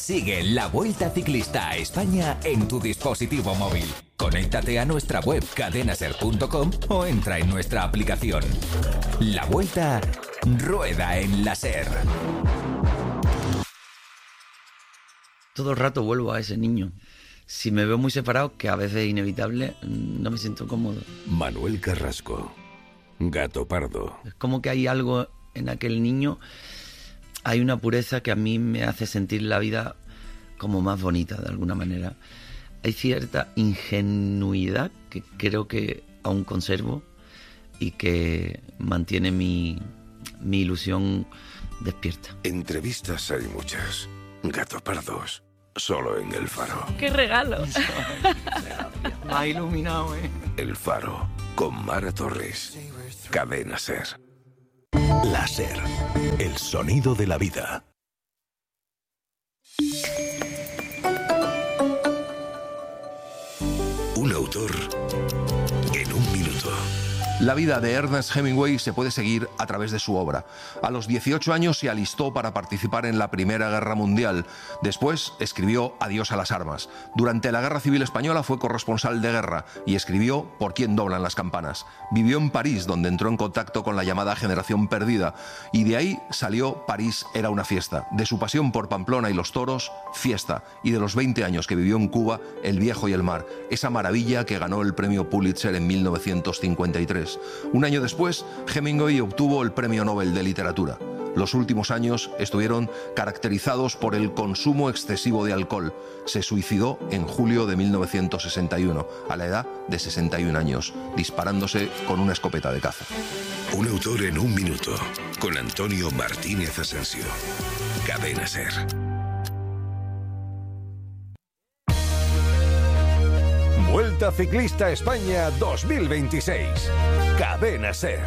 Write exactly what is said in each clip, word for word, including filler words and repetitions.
Sigue la Vuelta Ciclista a España en tu dispositivo móvil. Conéctate a nuestra web cadena ser punto com o entra en nuestra aplicación. La Vuelta rueda en la SER. Todo el rato vuelvo a ese niño. Si me veo muy separado, que a veces es inevitable, no me siento cómodo. Manuel Carrasco, Gato Pardo. Es como que hay algo en aquel niño, hay una pureza que a mí me hace sentir la vida como más bonita de alguna manera. Hay cierta ingenuidad que creo que aún conservo y que mantiene mi, mi ilusión despierta. Entrevistas hay muchas. Gato Pardos, solo en El Faro. ¡Qué regalo! Me ha iluminado, ¿eh? El Faro, con Mara Torres. Cadena SER. La SER, el sonido de la vida. Un autor en un minuto. La vida de Ernest Hemingway se puede seguir a través de su obra. A los dieciocho años se alistó para participar en la Primera Guerra Mundial. Después escribió Adiós a las armas. Durante la Guerra Civil Española fue corresponsal de guerra y escribió Por quién doblan las campanas. Vivió en París, donde entró en contacto con la llamada generación perdida, y de ahí salió París era una fiesta. De su pasión por Pamplona y los toros, fiesta. Y de los veinte años que vivió en Cuba, El viejo y el mar, esa maravilla que ganó el premio Pulitzer en mil novecientos cincuenta y tres. Un año después, Hemingway obtuvo el Premio Nobel de Literatura. Los últimos años estuvieron caracterizados por el consumo excesivo de alcohol. Se suicidó en julio de mil novecientos sesenta y uno, a la edad de sesenta y un años, disparándose con una escopeta de caza. Un autor en un minuto, con Antonio Martínez Asensio. Cadena SER. Vuelta Ciclista España dos mil veintiséis. Cadena SER.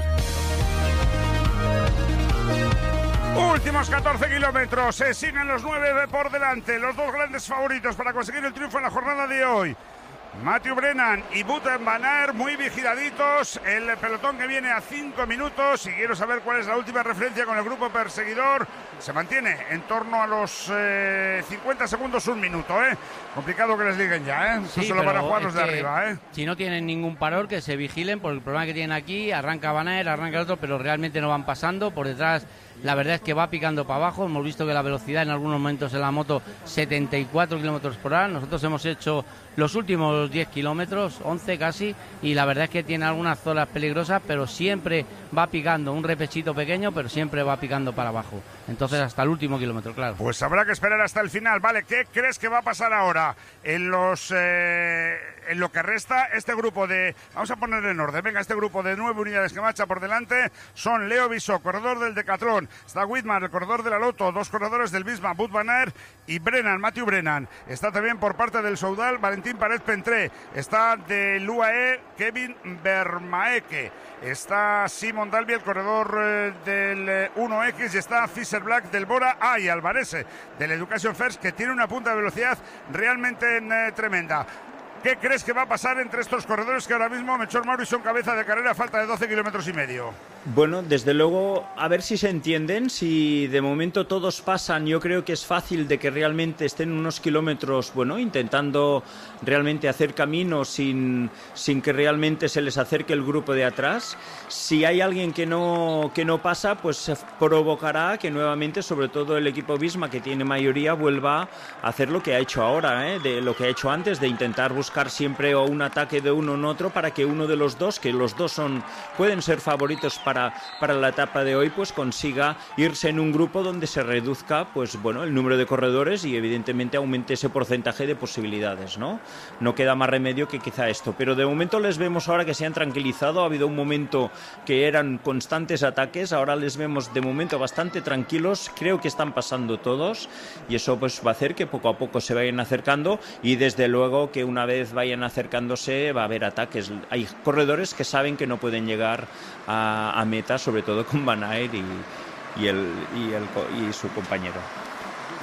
Últimos catorce kilómetros, se siguen los nueve por delante, los dos grandes favoritos para conseguir el triunfo en la jornada de hoy. Matthew Brennan y Wout van Aert muy vigiladitos, el pelotón que viene a cinco minutos y quiero saber cuál es la última referencia con el grupo perseguidor. Se mantiene en torno a los eh, cincuenta segundos, un minuto, ¿eh? Complicado que les digan ya, ¿eh? Eso Sí, se lo van a pero jugar los es de que arriba, ¿eh? Si no tienen ningún paror, que se vigilen por el problema que tienen aquí. Arranca Van Aert, arranca el otro, pero realmente no van pasando. Por detrás, la verdad es que va picando para abajo. Hemos visto que la velocidad en algunos momentos en la moto, setenta y cuatro kilómetros por hora. Nosotros hemos hecho los últimos diez kilómetros, once casi, y la verdad es que tiene algunas zonas peligrosas, pero siempre va picando, un repechito pequeño, pero siempre va picando para abajo. Entonces hasta el último kilómetro, claro. Pues habrá que esperar hasta el final, ¿vale? ¿Qué crees que va a pasar ahora en los eh, en lo que resta? Este grupo de, vamos a poner en orden, venga, este grupo de nueve unidades que marcha por delante son Leo Bisó, corredor del Decathlon, está Whitman, el corredor de la Lotto, dos corredores del Visma, Wout van Aert y Brennan, Matthew Brennan. Está también por parte del Soudal Valentín Párez Pentré, está del U A E Kevin Vermaeke, está Simon Dalby, el corredor eh, del eh, uno equis, y está Fisher Black del Bora, ah, y Alvarese del Education First, que tiene una punta de velocidad realmente eh, tremenda. ¿Qué crees que va a pasar entre estos corredores que ahora mismo Melchor Mauri son cabeza de carrera a falta de doce kilómetros y medio? Bueno, desde luego, a ver si se entienden. Si de momento todos pasan, yo creo que es fácil de que realmente estén unos kilómetros, bueno, intentando realmente hacer camino sin, sin que realmente se les acerque el grupo de atrás. Si hay alguien que no, que no pasa, pues se provocará que nuevamente, sobre todo el equipo Visma, que tiene mayoría, vuelva a hacer lo que ha hecho ahora, ¿eh? De lo que ha hecho antes, de intentar buscar siempre o un ataque de uno en otro para que uno de los dos, que los dos son pueden ser favoritos para, para la etapa de hoy, pues consiga irse en un grupo donde se reduzca, pues bueno, el número de corredores y evidentemente aumente ese porcentaje de posibilidades, ¿no? No queda más remedio que quizá esto, pero de momento les vemos ahora que se han tranquilizado. Ha habido un momento que eran constantes ataques, ahora les vemos de momento bastante tranquilos, creo que están pasando todos y eso pues va a hacer que poco a poco se vayan acercando y desde luego que una vez vayan acercándose va a haber ataques. Hay corredores que saben que no pueden llegar a, a meta, sobre todo con Van Aert y, y, el, y, el, y su compañero.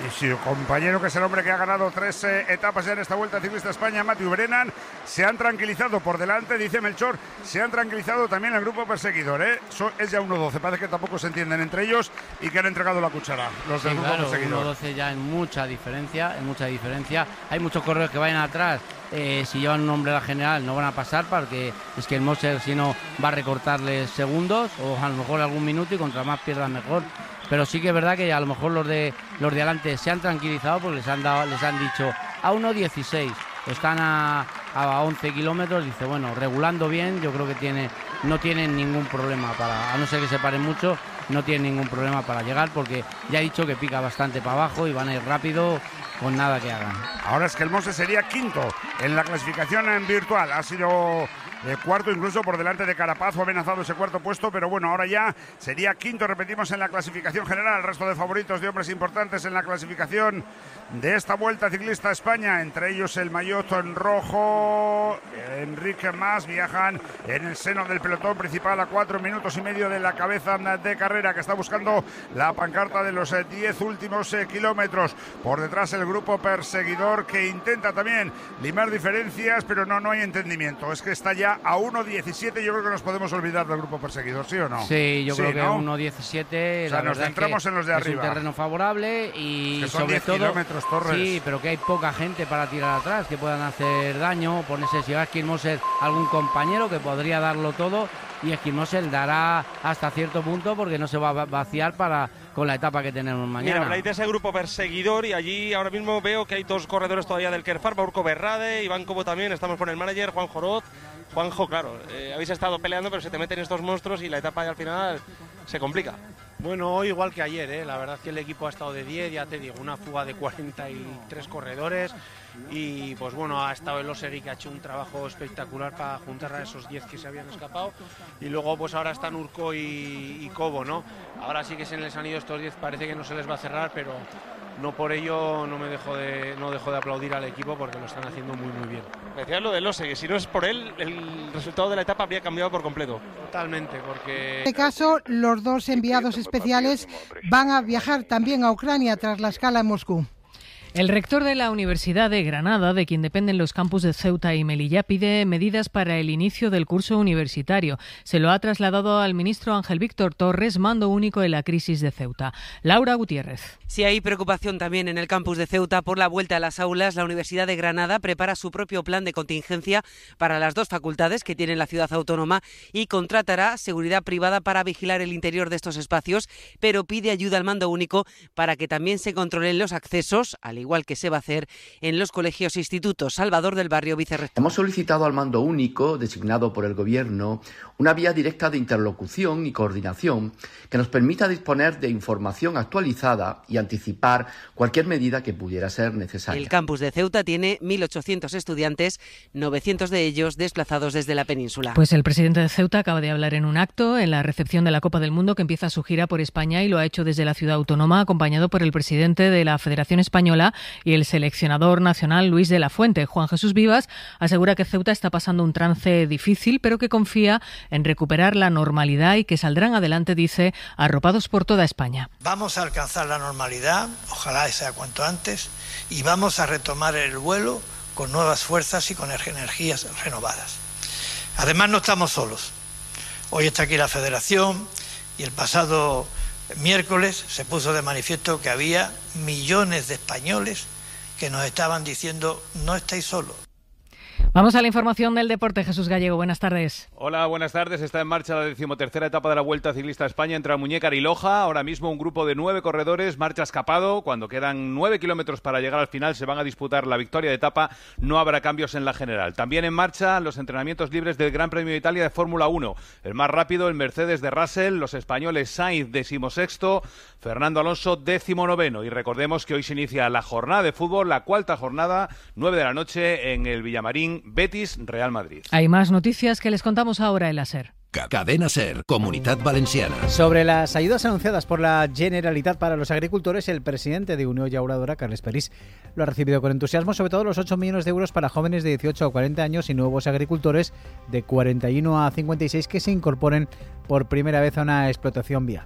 y su compañero, que es el hombre que ha ganado tres eh, etapas ya en esta Vuelta Ciclista España, Matthew Brennan, se han tranquilizado por delante, dice Melchor, se han tranquilizado también el grupo perseguidor, ¿eh? So, es ya uno doce, parece que tampoco se entienden entre ellos y que han entregado la cuchara, los del sí, grupo claro, perseguidor. uno doce ya en mucha diferencia, en mucha diferencia. Hay muchos corredores que vayan atrás, eh, si llevan un nombre a la general no van a pasar, porque es que el Moser si no va a recortarles segundos o a lo mejor algún minuto, y contra más pierdas mejor. Pero sí que es verdad que a lo mejor los de los de adelante se han tranquilizado porque les han dado, les han dicho a uno dieciséis, están a, a once kilómetros, dice bueno, regulando bien, yo creo que tiene, no tienen ningún problema para, a no ser que se paren mucho, no tienen ningún problema para llegar, porque ya he dicho que pica bastante para abajo y van a ir rápido con nada que hagan. Ahora es que el Monse sería quinto en la clasificación en virtual, ha sido eh, cuarto incluso por delante de Carapaz, fue amenazado ese cuarto puesto, pero bueno, ahora ya sería quinto, repetimos, en la clasificación general. El resto de favoritos de hombres importantes en la clasificación de esta Vuelta Ciclista a España, entre ellos el maillot en rojo, Enrique Mas, viajan en el seno del pelotón principal a cuatro minutos y medio de la cabeza de carrera, que está buscando la pancarta de los diez últimos eh, kilómetros. Por detrás el grupo perseguidor, que intenta también limar diferencias, pero no, no hay entendimiento, es que está ya a uno diecisiete. Yo creo que nos podemos olvidar del grupo perseguidor, ¿sí o no? Sí, yo sí, creo que ¿no? uno diecisiete, o sea, la nos verdad centramos es que en los de arriba. Es un terreno favorable y que son sobre diez todo kilómetros, Torres. Sí, pero que hay poca gente para tirar atrás, que puedan hacer daño, ponerse, si va a Esquimoser algún compañero que podría darlo todo, y Esquimoser dará hasta cierto punto porque no se va a vaciar para con la etapa que tenemos mañana. Mira, habláis de ese grupo perseguidor y allí ahora mismo veo que hay dos corredores todavía del Kerfar, Urco Berrade, Iván Cobo también, estamos con el manager, Juan Jorot. Juanjo, claro, eh, habéis estado peleando, pero se te meten estos monstruos y la etapa ya al final se complica. Bueno, hoy igual que ayer, ¿eh? La verdad es que el equipo ha estado de diez, ya te digo, una fuga de cuarenta y tres corredores y pues bueno, ha estado el Osegui, que ha hecho un trabajo espectacular para juntar a esos diez que se habían escapado, y luego pues ahora están Urco y, y Cobo, ¿no? Ahora sí que se les han ido estos diez, parece que no se les va a cerrar, pero no por ello no me dejo de, no dejo de aplaudir al equipo porque lo están haciendo muy muy bien. Decías lo del Osegui, si no es por él, el resultado de la etapa habría cambiado por completo. Totalmente, porque... En este caso, los dos enviados especiales van a viajar también a Ucrania tras la escala en Moscú. El rector de la Universidad de Granada, de quien dependen los campus de Ceuta y Melilla, pide medidas para el inicio del curso universitario. Se lo ha trasladado al ministro Ángel Víctor Torres, mando único en la crisis de Ceuta. Laura Gutiérrez. Sí, hay preocupación también en el campus de Ceuta por la vuelta a las aulas. La Universidad de Granada prepara su propio plan de contingencia para las dos facultades que tiene la ciudad autónoma y contratará seguridad privada para vigilar el interior de estos espacios, pero pide ayuda al mando único para que también se controlen los accesos, al igual que se va a hacer en los colegios e institutos. Salvador del Barrio, vicerrector. Hemos solicitado al mando único, designado por el Gobierno, una vía directa de interlocución y coordinación que nos permita disponer de información actualizada y anticipar cualquier medida que pudiera ser necesaria. El campus de Ceuta tiene mil ochocientos estudiantes, novecientos de ellos desplazados desde la península. Pues el presidente de Ceuta acaba de hablar en un acto en la recepción de la Copa del Mundo, que empieza su gira por España, y lo ha hecho desde la ciudad autónoma, acompañado por el presidente de la Federación Española y el seleccionador nacional Luis de la Fuente. Juan Jesús Vivas asegura que Ceuta está pasando un trance difícil, pero que confía en recuperar la normalidad y que saldrán adelante, dice, arropados por toda España. Vamos a alcanzar la normalidad, ojalá sea cuanto antes, y vamos a retomar el vuelo con nuevas fuerzas y con energías renovadas. Además, no estamos solos. Hoy está aquí la Federación y el pasado miércoles se puso de manifiesto que había millones de españoles que nos estaban diciendo: no estáis solos. Vamos a la información del deporte. Jesús Gallego, buenas tardes. Hola, buenas tardes. Está en marcha la decimotercera etapa de la Vuelta Ciclista a España entre Almuñécar y Loja. Ahora mismo un grupo de nueve corredores marcha escapado. Cuando quedan nueve kilómetros para llegar al final, se van a disputar la victoria de etapa. No habrá cambios en la general. También en marcha los entrenamientos libres del Gran Premio de Italia de Fórmula uno. El más rápido, el Mercedes de Russell, los españoles Sainz decimosexto, Fernando Alonso décimo noveno. Y recordemos que hoy se inicia la jornada de fútbol, la cuarta jornada, nueve de la noche en el Villamarín, Betis, Real Madrid. Hay más noticias que les contamos ahora en la SER. Cadena SER, Comunitat Valenciana. Sobre las ayudas anunciadas por la Generalitat para los agricultores, el presidente de Unió Llauradora, Carles Perís, lo ha recibido con entusiasmo, sobre todo los ocho millones de euros para jóvenes de dieciocho a cuarenta años y nuevos agricultores de cuarenta y uno a cincuenta y seis que se incorporen por primera vez a una explotación viable.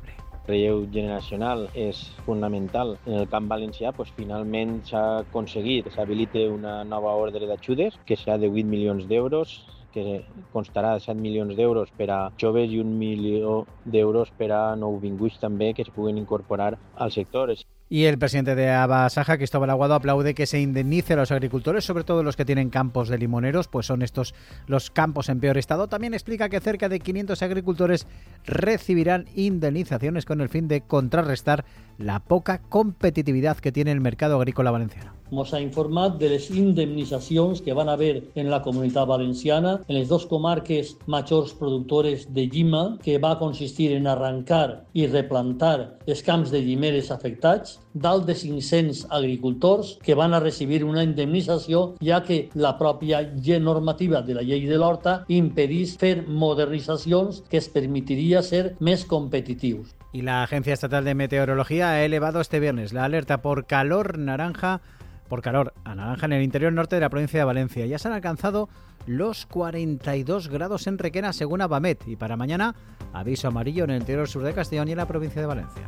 relleu generacional és fonamental en el camp valencià, doncs finalment s'ha aconseguit, s'habilita una nova ordre d'ajudes que serà de vuit milions d'euros, que constarà de set milions d'euros per a joves i un milió d'euros per a nouvinguts també que es puguin incorporar al sector. Y el presidente de Abasaja, Cristóbal Aguado, aplaude que se indemnice a los agricultores, sobre todo los que tienen campos de limoneros, pues son estos los campos en peor estado. También explica que cerca de quinientos agricultores recibirán indemnizaciones con el fin de contrarrestar la poca competitividad que tiene el mercado agrícola valenciano. Mos ha informat de les indemnitzacions que van haver en la comunitat valenciana en les dos comarques majors productores de llima, que va consistir en arrencar i replantar els camps de llimeres afectats, dalt de cinc-cents agricultors que van a recibir una indemnització, ja que la pròpia normativa de la llei de l'horta impedís fer modernitzacions que es permitiria ser més competitius. Y la Agencia Estatal de Meteorología ha elevado este viernes la alerta por calor naranja por calor a naranja en el interior norte de la provincia de Valencia. Ya se han alcanzado los cuarenta y dos grados en Requena, según Abamet. Y para mañana, aviso amarillo en el interior sur de Castellón y en la provincia de Valencia.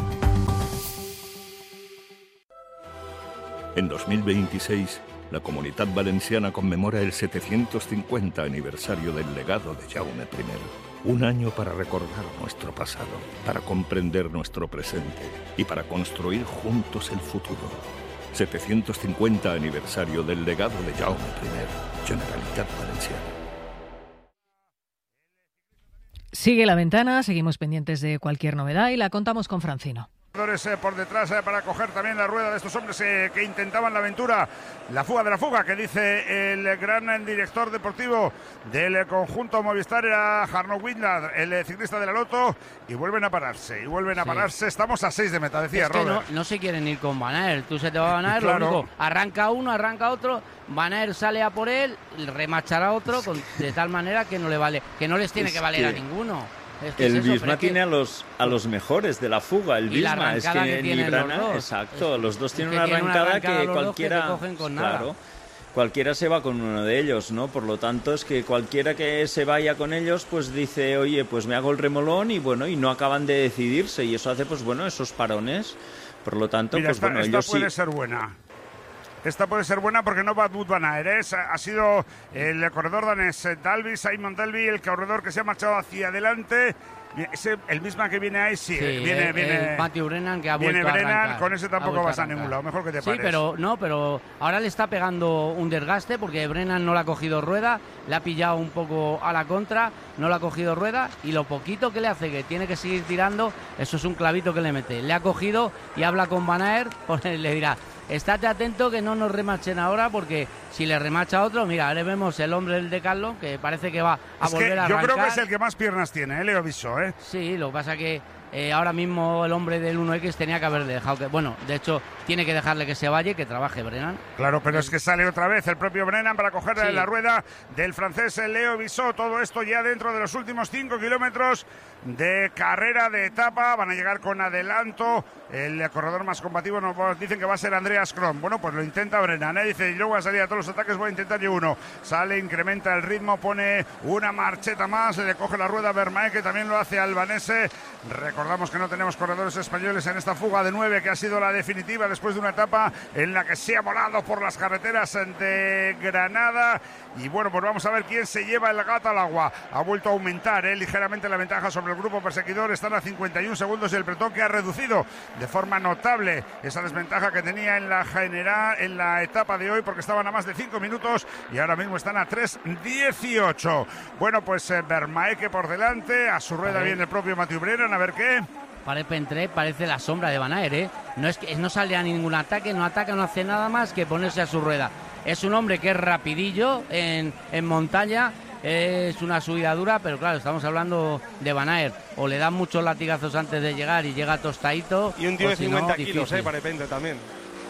En dos mil veintiséis, la Comunitat Valenciana conmemora el setecientos cincuenta aniversario del legado de Jaume primero. Un año para recordar nuestro pasado, para comprender nuestro presente y para construir juntos el futuro. setecientos cincuenta aniversario del legado de Jaume primero, Generalitat Valenciana. Sigue la ventana, seguimos pendientes de cualquier novedad y la contamos con Francino. Por detrás eh, para coger también la rueda de estos hombres eh, que intentaban la aventura, la fuga de la fuga, que dice el gran director deportivo del conjunto Movistar, era Jarno Windad, el ciclista de la Loto, y vuelven a pararse, y vuelven a sí. pararse. Estamos a seis de meta, decía es que Robert. No, no se quieren ir con Van Aert, tú se te va a Van Aert, claro. Lo único, arranca uno, arranca otro, Van Aert sale a por él, remachará otro, con, de tal manera que no le vale, que no les tiene es que valer que... a ninguno. Es que el es eso, Visma tiene que... a los a los mejores de la fuga, el Visma es que, que ni Brana, exacto, es, los dos tienen una arrancada, tiene una arrancada que cualquiera, que con claro, nada. cualquiera se va con uno de ellos, ¿no? Por lo tanto es que cualquiera que se vaya con ellos, pues dice, oye, pues me hago el remolón y bueno, y no acaban de decidirse y eso hace, pues bueno, esos parones. Por lo tanto, Mira, pues esta, bueno, esta ellos puede sí. ser buena. Esta puede ser buena porque no va Wout van Aert. Ha sido el corredor danés Dalby, Simon Dalby, el corredor que se ha marchado hacia adelante. Ese, el mismo que viene ahí, sí, sí viene, el, viene el Matthew Brennan, que ha viene vuelto Brennan, a arrancar, con ese tampoco vas a, a ningún lado, mejor que te pares. Sí, pero no, pero ahora le está pegando un desgaste porque Brennan no le ha cogido rueda, le ha pillado un poco a la contra, no le ha cogido rueda y lo poquito que le hace, que tiene que seguir tirando, eso es un clavito que le mete. Le ha cogido y habla con Van Aert, pues le dirá, estate atento que no nos remachen ahora porque si le remacha otro, mira, ahora vemos el hombre del Decathlon que parece que va a es volver que a yo arrancar. creo que es el que más piernas tiene, ¿eh? Leo Viso, ¿eh? Sí, lo que pasa que eh, ahora mismo el hombre del uno equis tenía que haberle dejado que, bueno, de hecho tiene que dejarle que se vaya y que trabaje Brennan. Claro, pero es que sale otra vez el propio Brennan para coger sí. la rueda del francés Leo Viso. Todo esto ya dentro de los últimos cinco kilómetros de carrera de etapa. Van a llegar con adelanto. El corredor más combativo nos dicen que va a ser Andreas Kron. Bueno, pues lo intenta Brennan, ¿eh? Dice, yo voy a salir a todos los ataques, voy a intentar yo uno. Sale, incrementa el ritmo, pone una marcheta más, le coge la rueda a Vermaet, que también lo hace albanese. Recordamos que no tenemos corredores españoles en esta fuga de nueve, que ha sido la definitiva después de una etapa en la que se ha volado por las carreteras de Granada. Y bueno, pues vamos a ver quién se lleva el gato al agua. Ha vuelto a aumentar ¿eh? ligeramente la ventaja sobre el grupo perseguidor. Están a cincuenta y un segundos y el pelotón que ha reducido de forma notable esa desventaja que tenía en la general, en la etapa de hoy, porque estaban a más de cinco minutos y ahora mismo están a tres dieciocho. Bueno, pues eh, Vermaet que por delante, a su rueda viene el propio Matthew Brennan, a ver qué. Parece Pentré, parece la sombra de Van Aert, ¿eh? No, es que, no sale a ningún ataque, no ataca, no hace nada más que ponerse a su rueda. Es un hombre que es rapidillo en, en montaña, es una subida dura, pero claro, estamos hablando de Van Aert. O le dan muchos latigazos antes de llegar y llega tostadito. Y un tío de si cincuenta no, kilos, ¿eh? Para Pentré también.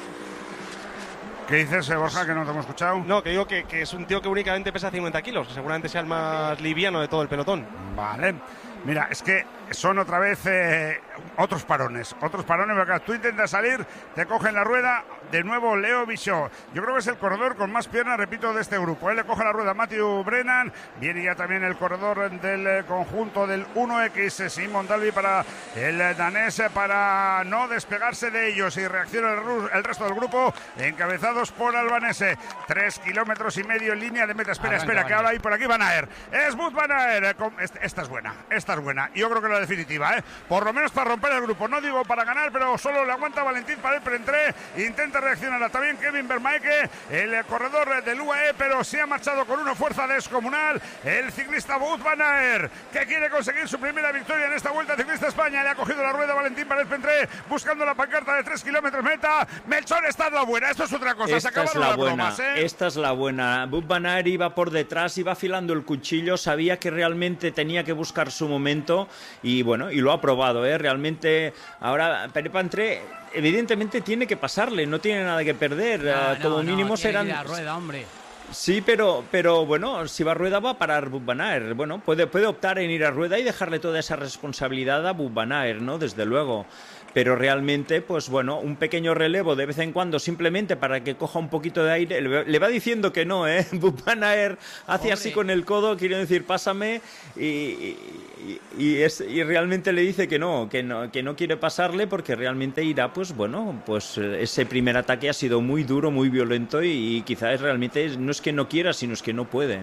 ¿Qué dices, Borja, que no te hemos escuchado? No, que digo que, que es un tío que únicamente pesa cincuenta kilos, que seguramente sea el más liviano de todo el pelotón. Vale. Mira, es que son otra vez eh, otros parones, otros parones, porque tú intentas salir, te cogen la rueda, de nuevo Leo Bichot. Yo creo que es el corredor con más piernas, repito, de este grupo. Él le coge la rueda a Matthew Brennan, viene ya también el corredor del conjunto del uno equis, Simon Dalby, para el danés, para no despegarse de ellos, y reacciona el, el resto del grupo, encabezados por Albanese. Tres kilómetros y medio en línea de meta. Espera, Arranca, espera, que ahora hay por aquí Van Aert. Es Wout Van Aert. Esta es buena, esta es buena. Yo creo que la definitiva, ¿eh? Por lo menos para romper el grupo. No digo para ganar, pero solo le aguanta Valentín Paret-Pentré. Intenta reaccionar también Kevin Vermaeke, el corredor del U A E, pero se ha marchado con una fuerza descomunal el ciclista Wout Van Aert, que quiere conseguir su primera victoria en esta Vuelta Ciclista España. Le ha cogido la rueda Valentín Paret-Pentré, buscando la pancarta de tres kilómetros meta. Melchor, esta es la buena, esto es otra cosa. Esta se es la las buena, bromas, ¿eh? esta es la buena. Wout Van Aert iba por detrás, iba afilando el cuchillo, sabía que realmente tenía que buscar su momento, y bueno, y lo ha probado, ¿eh? Realmente ahora Paret-Pentré evidentemente tiene que pasarle, no tiene nada que perder. No, uh, como no, mínimo no, serán la rueda, hombre. Sí, pero, pero bueno, si va a rueda va a parar Wout Van Aert. Bueno, puede, puede optar en ir a rueda y dejarle toda esa responsabilidad a Wout Van Aert, ¿no? Desde luego. Pero realmente, pues bueno, un pequeño relevo de vez en cuando, simplemente para que coja un poquito de aire. Le va diciendo que no, ¿eh? Wout Van Aert hace Hombre. así con el codo, quiere decir, pásame, y, y, y, es, y realmente le dice que no, que no, que no quiere pasarle, porque realmente irá, pues bueno, pues ese primer ataque ha sido muy duro, muy violento, y, y quizás realmente no es que no quiera, sino es que no puede.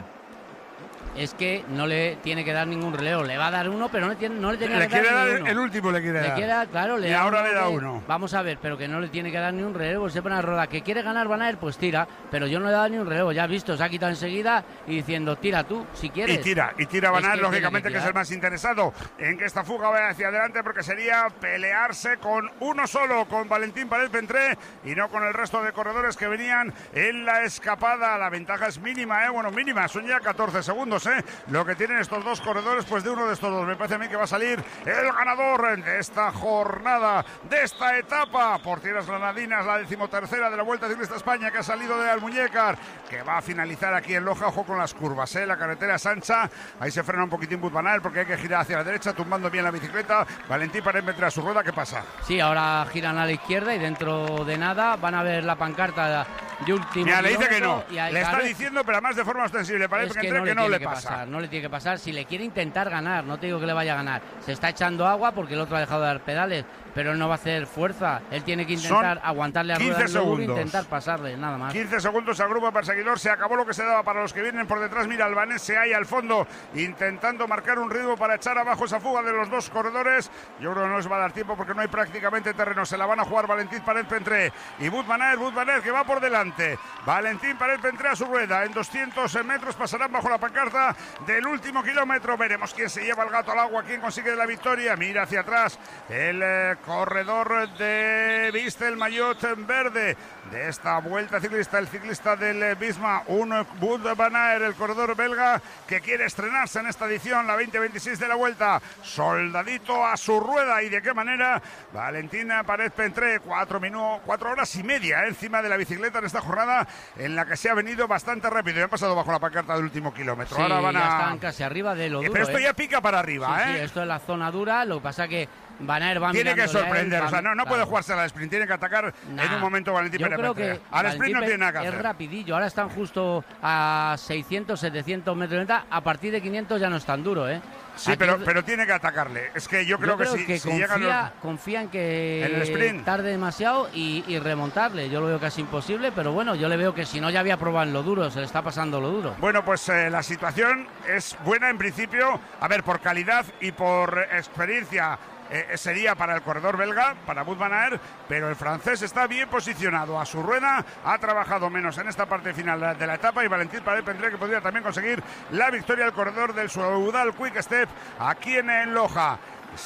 Es que no le tiene que dar ningún relevo, le va a dar uno, pero no le tiene, no le tiene le que dar, dar uno. El último le quiere le dar. Quiere dar claro, le y da ahora uno le da que, uno. Vamos a ver, pero que no le tiene que dar ni un relevo, se pone a rueda. Que quiere ganar Van Aert, pues tira, pero yo no le he dado ni un relevo, ya has visto, se ha quitado enseguida y diciendo, tira tú, si quieres. Y tira, y tira Van Aert, es que lógicamente, que, que es el más interesado en que esta fuga vaya hacia adelante, porque sería pelearse con uno solo, con Valentín Paret-Pentré, y no con el resto de corredores que venían en la escapada. La ventaja es mínima, ¿eh? Bueno, mínima, son ya catorce segundos, ¿eh? Lo que tienen estos dos corredores, pues de uno de estos dos me parece a mí que va a salir el ganador de esta jornada, de esta etapa por tierras granadinas, la decimotercera de la Vuelta Ciclista España, que ha salido de Almuñécar, que va a finalizar aquí en Loja. Ojo con las curvas, ¿eh? La carretera es ancha, ahí se frena un poquitín Wout Van Aert porque hay que girar hacia la derecha, tumbando bien la bicicleta. Valentín Paret-Pentré a su rueda, ¿qué pasa? Sí, ahora giran a la izquierda y dentro de nada van a ver la pancarta de último. Mira, le dice que no, y ahí, le claro, está diciendo, pero además de forma ostensible, Paret-Pentré, que no, que no le pasa. Pasar, no le tiene que pasar, si le quiere intentar ganar, no te digo que le vaya a ganar, se está echando agua porque el otro ha dejado de dar pedales, pero él no va a hacer fuerza, él tiene que intentar Son aguantarle a rueda e intentar pasarle, nada más. quince segundos al grupo perseguidor, se acabó lo que se daba para los que vienen por detrás. Mira, Albanese ahí al fondo intentando marcar un ritmo para echar abajo esa fuga de los dos corredores. Yo creo que no les va a dar tiempo porque no hay prácticamente terreno, se la van a jugar Valentín Paret-Pentré y Wout Van Aert, Wout Van Aert que va por delante. Valentín Paret-Pentré a su rueda, en doscientos metros pasarán bajo la pancarta del último kilómetro. Veremos quién se lleva el gato al agua, quién consigue la victoria. Mira hacia atrás el eh, corredor de Viste el maillot en verde de esta Vuelta Ciclista, el ciclista del Visma, un Wout Van Aert, el corredor belga que quiere estrenarse en esta edición, la veinte veintiséis de la Vuelta, soldadito a su rueda. Y de qué manera Valentín Paret-Pentré, cuatro minutos, cuatro horas y media eh, encima de la bicicleta en esta jornada en la que se ha venido bastante rápido y han pasado bajo la pancarta del último kilómetro. Sí, ahora van ya a... están casi arriba de lo duro. Pero esto ¿eh? ya pica para arriba, sí, ¿eh? Sí, esto es la zona dura, lo que pasa que Van Aert va tiene que sorprender, él, o sea, no, no claro. puede jugarse al sprint, tiene que atacar nah, en un momento Valentín Paret-Pentré. Al sprint no tiene nada que hacer. Es rapidillo, ahora están justo a seiscientos, setecientos metros de meta, a partir de quinientos ya no es tan duro, ¿eh? Sí, Aquí pero, es... pero tiene que atacarle. Es que yo creo, yo creo que si, que si confía, llegan los... confía en que ¿En el sprint? tarde demasiado y, y remontarle. Yo lo veo casi imposible, pero bueno, yo le veo que si no ya había probado en lo duro, se le está pasando lo duro. Bueno, pues eh, la situación es buena en principio, a ver, por calidad y por experiencia. Eh, sería para el corredor belga, para Wout Van Aert, pero el francés está bien posicionado a su rueda, ha trabajado menos en esta parte final de la etapa, y Valentín Paret-Pentré que podría también conseguir la victoria al corredor del Soudal Quick Step aquí en, en Loja.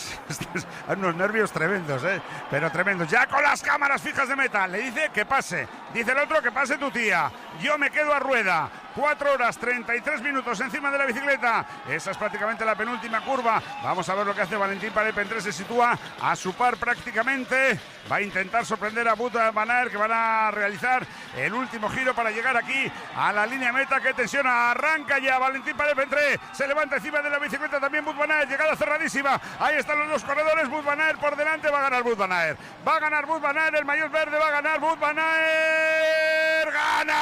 Hay unos nervios tremendos, ¿eh? Pero tremendos. Ya con las cámaras fijas de meta. Le dice que pase. Dice el otro que pase tu tía. Yo me quedo a rueda. cuatro horas treinta y tres minutos encima de la bicicleta. Esa es prácticamente la penúltima curva. Vamos a ver lo que hace Valentín Paré-Pentré. Se sitúa a su par prácticamente. Va a intentar sorprender a Wout van Aert, que van a realizar el último giro para llegar aquí a la línea meta. ¡Qué tensión! Arranca ya Valentín Paré-Pentré. Se levanta encima de la bicicleta también Wout van Aert. Llegada cerradísima. Ahí están los dos corredores. Wout van Aert por delante. Va a ganar Wout van Aert. Va a ganar Wout van Aert. El maillot verde va a ganar Wout van Aert.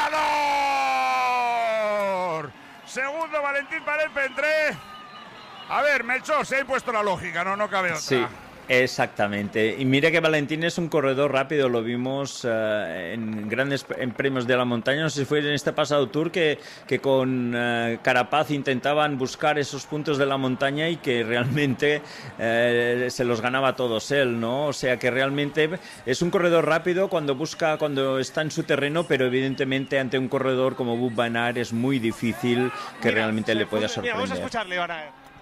¡Ganador! Segundo Valentín Paré-Pentré. A ver, Melchor, se ha impuesto la lógica, no, no cabe otra. Sí. Exactamente. Y mira que Valentín es un corredor rápido, lo vimos uh, en grandes en premios de la montaña, no sé si fue en este pasado Tour que, que con uh, Carapaz intentaban buscar esos puntos de la montaña y que realmente uh, se los ganaba a todos él, ¿no? O sea que realmente es un corredor rápido cuando busca, cuando está en su terreno, pero evidentemente ante un corredor como Wout van Aert es muy difícil que mira, realmente le pueda sorprender. Mira, vamos a escucharle ahora.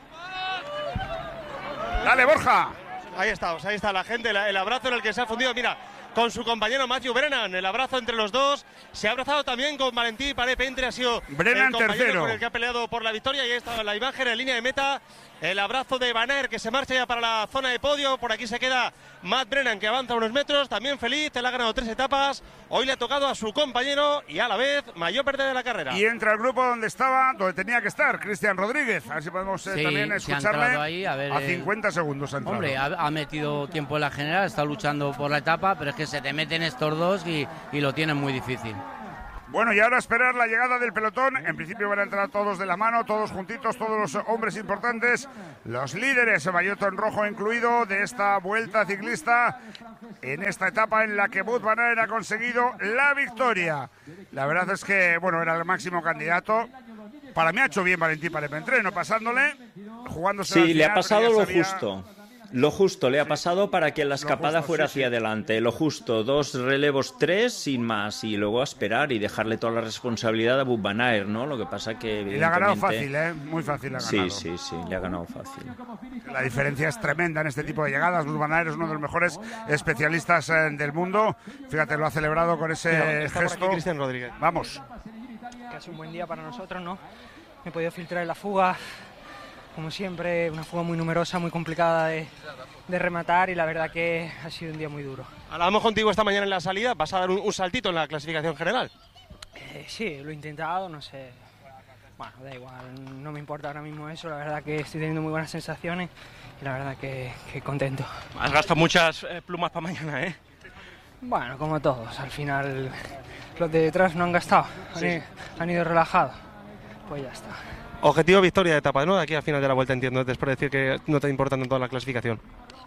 Dale, Borja. Ahí está, ahí está la gente, el abrazo en el que se ha fundido, mira, con su compañero Matthew Brennan, el abrazo entre los dos, se ha abrazado también con Valentín Paré-Pentré, ha sido Brennan el compañero tercero, con el que ha peleado por la victoria, y ahí está la imagen en línea de meta, el abrazo de Van Aert que se marcha ya para la zona de podio, por aquí se queda Matt Brennan que avanza unos metros, también feliz, él ha ganado tres etapas, hoy le ha tocado a su compañero y a la vez mayor pérdida de la carrera. Y entra el grupo donde estaba, donde tenía que estar, Cristian Rodríguez, a ver si podemos eh, sí, también escucharle ahí, a, ver, a cincuenta segundos. Ha hombre, ha, ha metido tiempo en la general, está luchando por la etapa, pero es que se te meten estos dos y, y lo tienen muy difícil. Bueno, y ahora esperar la llegada del pelotón. En principio van a entrar todos de la mano, todos juntitos, todos los hombres importantes, los líderes, maillot en rojo incluido, de esta vuelta ciclista, en esta etapa en la que Wout van Aert ha conseguido la victoria. La verdad es que, bueno, era el máximo candidato. Para mí ha hecho bien Valentín Paré-Pentré, no pasándole, jugándose. Sí, le ha pasado lo sabía... justo. Lo justo le ha pasado para que la escapada justo, fuera sí, hacia sí. adelante. Lo justo, dos relevos, tres, sin más. Y luego a esperar y dejarle toda la responsabilidad a Wout van Aert, ¿no? Lo que pasa que evidentemente... Y le ha ganado fácil, ¿eh? Muy fácil le ha ganado. Sí, sí, sí, le ha ganado fácil. La diferencia es tremenda en este tipo de llegadas. Wout van Aert es uno de los mejores especialistas eh, del mundo. Fíjate, lo ha celebrado con ese Mira, gesto. Cristian Rodríguez. Vamos. Casi un buen día para nosotros, ¿no? Me he podido filtrar en la fuga. Como siempre, una fuga muy numerosa, muy complicada de, de rematar y la verdad que ha sido un día muy duro. Hablábamos contigo esta mañana en la salida, ¿vas a dar un, un saltito en la clasificación general? Eh, sí, lo he intentado, no sé, bueno, da igual, no me importa ahora mismo eso, la verdad que estoy teniendo muy buenas sensaciones y la verdad que, que contento. Has gastado muchas eh, plumas para mañana, ¿eh? Bueno, como todos, al final los de detrás no han gastado, sí. han, han ido relajados, pues ya está. Objetivo victoria de etapa, ¿no? De aquí al final de la vuelta, entiendo, después de decir que no te importa tanto la clasificación.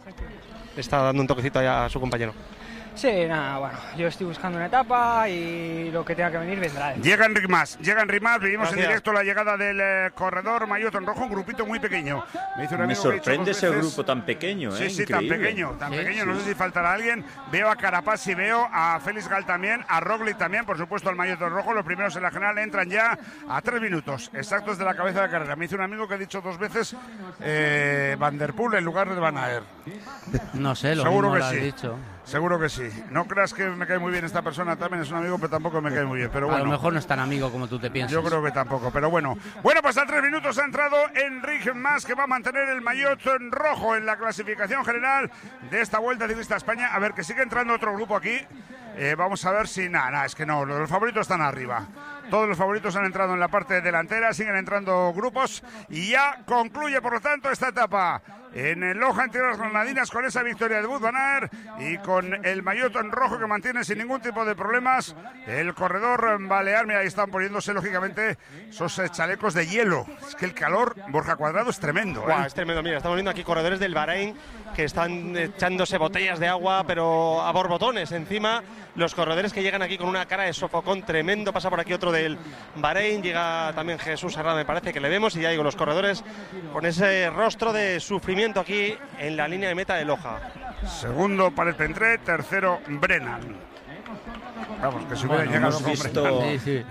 Está dando un toquecito allá a su compañero. Sí, nada, bueno, yo estoy buscando una etapa y lo que tenga que venir vendrá. Llega Enric Mas, llega Enric Mas, vivimos Gracias. en directo la llegada del eh, corredor maillot en rojo, un grupito muy pequeño. Me, hizo un amigo Me sorprende ese grupo tan pequeño, ¿eh? Sí, sí, Increíble. tan pequeño, tan sí, pequeño, sí. No sé si faltará alguien. Veo a Carapaz y veo a Félix Gal también, a Roglic también, por supuesto al maillot en rojo. Los primeros en la general entran ya a tres minutos exactos de la cabeza de carrera. Me hizo un amigo que ha dicho dos veces eh, Van der Poel en lugar de Van Aert. No sé, lo Seguro mismo que lo has sí. dicho. Seguro que sí. No creas que me cae muy bien esta persona, también es un amigo, pero tampoco me cae muy bien. Pero bueno, a lo mejor no es tan amigo como tú te piensas. Yo creo que tampoco, pero bueno. Bueno, pues a tres minutos ha entrado Enric Mas, que va a mantener el maillot en rojo en la clasificación general de esta Vuelta Ciclista a España. A ver, que sigue entrando otro grupo aquí. Eh, vamos a ver si... Nada, nada, es que no, los favoritos están arriba. Todos los favoritos han entrado en la parte delantera, siguen entrando grupos y ya concluye, por lo tanto, esta etapa en el Loja en Tierras Granadinas con esa victoria de Wout van Aert y con el maillot en rojo que mantiene sin ningún tipo de problemas el corredor balear. Mira, ahí están poniéndose lógicamente esos chalecos de hielo. Es que el calor, Borja Cuadrado, es tremendo. ¿eh? Wow, es tremendo. Mira, estamos viendo aquí corredores del Bahrein que están echándose botellas de agua, pero a borbotones encima. Los corredores que llegan aquí con una cara de sofocón tremendo. Pasa por aquí otro del Bahrein, llega también Jesús Herrada, me parece que le vemos, y ya digo, los corredores con ese rostro de sufrimiento aquí en la línea de meta de Loja. Segundo Paré-Pentré, tercero Brennan. Vamos, que si hubiera bueno, llegado hemos visto, con sí, sí.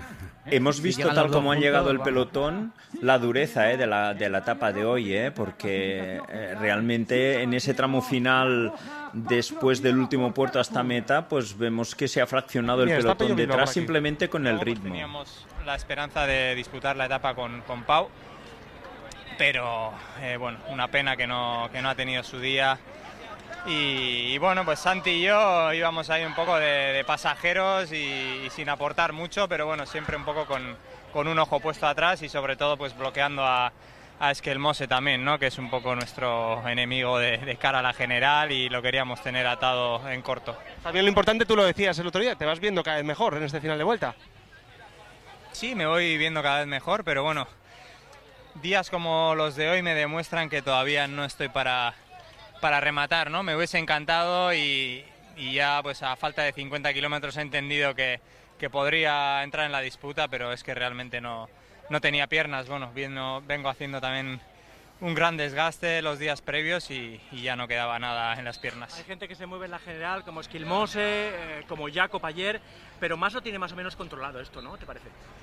Hemos visto, llegan tal los dos como han juntos, llegado el vamos. pelotón, la dureza eh, de, la, de la etapa de hoy, eh, porque eh, realmente en ese tramo final, después del último puerto hasta meta, pues vemos que se ha fraccionado el Mira, está pelotón Pello Bilbao por detrás aquí. simplemente con el Luego, pues, ritmo. teníamos la esperanza de disputar la etapa con, con Pau, pero eh, bueno, una pena que no, que no ha tenido su día. Y, y bueno, pues Santi y yo íbamos ahí un poco de, de pasajeros y, y sin aportar mucho, pero bueno, siempre un poco con, con un ojo puesto atrás y sobre todo pues bloqueando a, a Esquelmose también, ¿no? Que es un poco nuestro enemigo de, de cara a la general y lo queríamos tener atado en corto. También lo importante, tú lo decías el otro día, te vas viendo cada vez mejor en este final de vuelta. Sí, me voy viendo cada vez mejor, pero bueno, días como los de hoy me demuestran que todavía no estoy para, para rematar, ¿no? Me hubiese encantado y, y ya pues a falta de cincuenta kilómetros he entendido que, que podría entrar en la disputa, pero es que realmente no, no tenía piernas. Bueno, viendo, vengo haciendo también un gran desgaste los días previos y, y ya no quedaba nada en las piernas. Hay gente que se mueve en la general, como Esquilmose, eh, como Jacob ayer, pero más lo tiene más o menos controlado esto, ¿no? ¿Te parece?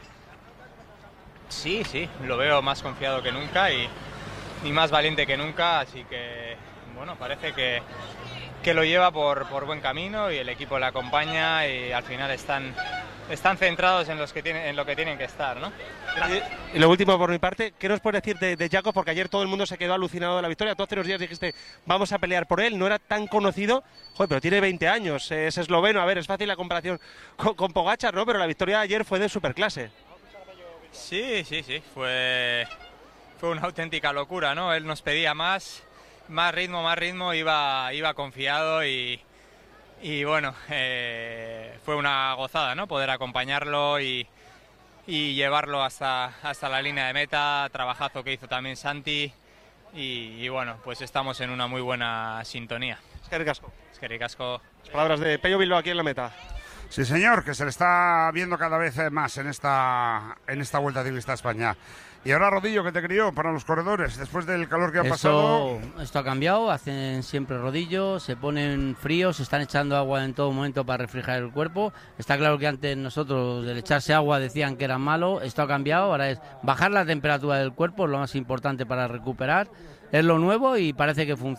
Sí, sí, lo veo más confiado que nunca y, y más valiente que nunca, así que bueno, parece que, que lo lleva por, por buen camino y el equipo le acompaña y al final están, están centrados en, los que tienen, en lo que tienen que estar, ¿no? Y lo último por mi parte, ¿qué nos puedes decir de, de Jacob? Porque ayer todo el mundo se quedó alucinado de la victoria. Tú hace unos días dijiste, vamos a pelear por él, no era tan conocido, joder, pero tiene veinte años, es esloveno, a ver, es fácil la comparación con, con Pogačar, ¿no? Pero la victoria de ayer fue de superclase. Sí, sí, sí, fue, fue una auténtica locura, ¿no? Él nos pedía más, más ritmo, más ritmo, iba, iba confiado y, y bueno, eh, fue una gozada, ¿no? Poder acompañarlo y, y llevarlo hasta, hasta la línea de meta, trabajazo que hizo también Santi y, y bueno, pues estamos en una muy buena sintonía. Es que ricasco. Es que ricasco. Las palabras de Pello Bilbao aquí en la meta. Sí, señor, que se le está viendo cada vez más en esta en esta Vuelta Ciclista a España. Y ahora, Rodillo, ¿qué te crió para los corredores después del calor que ha Esto, pasado? esto ha cambiado, hacen siempre rodillos, se ponen fríos, se están echando agua en todo momento para refrigerar el cuerpo. Está claro que antes nosotros, del echarse agua, decían que era malo. Esto ha cambiado, ahora es bajar la temperatura del cuerpo, es lo más importante para recuperar. Es lo nuevo y parece que funciona.